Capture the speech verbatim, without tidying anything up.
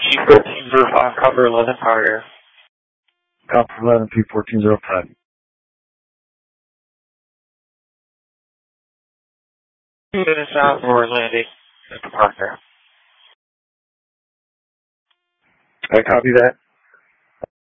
P fourteen zero five, cover eleven, power air. Copper eleven, P fourteen zero five. Two minutes out, we're landing at the park there. I copy that.